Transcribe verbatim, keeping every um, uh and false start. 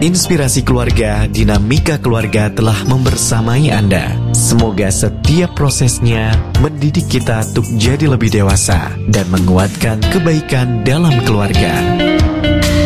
Inspirasi keluarga, dinamika keluarga telah membersamai Anda. Semoga setiap prosesnya mendidik kita untuk jadi lebih dewasa dan menguatkan kebaikan dalam keluarga.